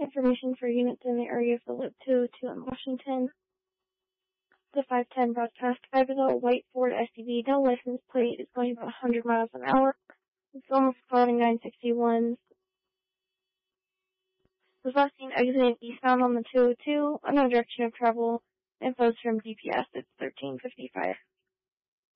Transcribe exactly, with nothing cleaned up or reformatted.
Information for units in the area of the Loop two oh two in Washington. The five ten broadcast Ivanhoe white Ford S U V, no license plate, is going about one hundred miles an hour. It's almost following nine sixty-one. Was last seen exiting eastbound on the two oh two. Unknown direction of travel. Info's from G P S. It's thirteen fifty-five.